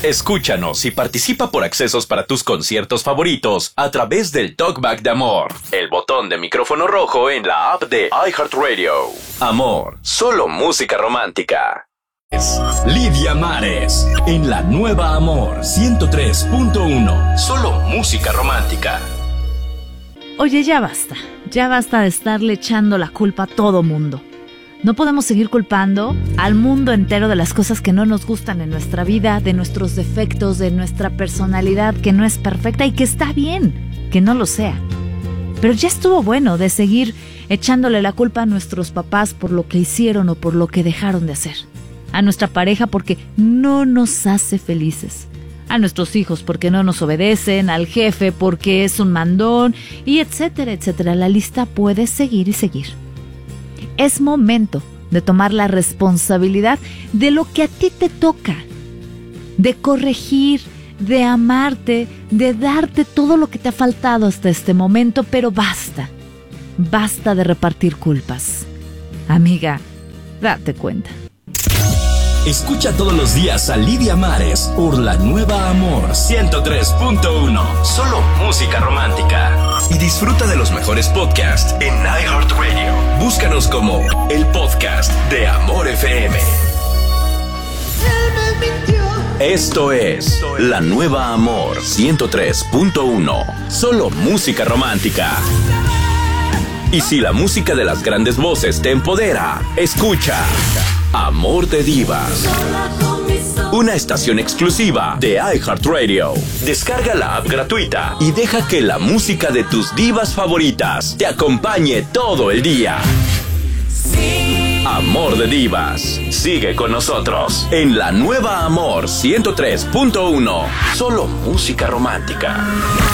Escúchanos y participa por accesos para tus conciertos favoritos a través del Talkback de Amor, el botón de micrófono rojo en la app de iHeartRadio. Amor, solo música romántica. Lidia Mares, en la nueva Amor 103.1, solo música romántica. Oye, ya basta de estarle echando la culpa a todo mundo. No podemos seguir culpando al mundo entero de las cosas que no nos gustan en nuestra vida, de nuestros defectos, de nuestra personalidad que no es perfecta y que está bien que no lo sea. Pero ya estuvo bueno de seguir echándole la culpa a nuestros papás por lo que hicieron o por lo que dejaron de hacer. A nuestra pareja porque no nos hace felices. A nuestros hijos porque no nos obedecen, al jefe porque es un mandón, y etcétera, etcétera. La lista puede seguir y seguir. Es momento de tomar la responsabilidad de lo que a ti te toca, de corregir, de amarte, de darte todo lo que te ha faltado hasta este momento, pero basta de repartir culpas. Amiga, date cuenta. Escucha todos los días a Lidia Mares por la nueva Amor 103.1. Solo música romántica. Y disfruta de los mejores podcasts en iHeartRadio. Búscanos como el podcast de Amor FM. Esto es la nueva Amor 103.1. Solo música romántica. Y si la música de las grandes voces te empodera, escucha Amor de Divas, una estación exclusiva de iHeartRadio. Descarga la app gratuita y deja que la música de tus divas favoritas te acompañe todo el día. Amor de Divas. Sigue con nosotros en la nueva Amor 103.1. Solo música romántica.